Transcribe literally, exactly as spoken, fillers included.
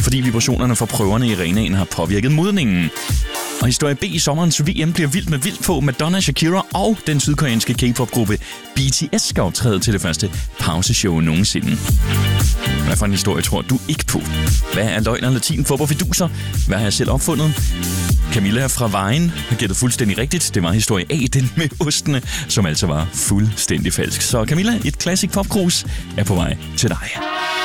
fordi vibrationerne fra prøverne i arenaen har påvirket modningen. Og historie B i sommerens V M bliver vildt med vildt på. Madonna, Shakira og den sydkoreanske K-pop-gruppe B T S skal optræde til det første pauseshow nogensinde. Hvad for en historie tror du ikke på? Hvad er løgn og latin for på fiduser? Hvad har jeg selv opfundet? Camilla fra Vejen har gættet fuldstændig rigtigt. Det var historie A, den med ostene, som altså var fuldstændig falsk. Så Camilla, et classic popkrus er på vej til dig.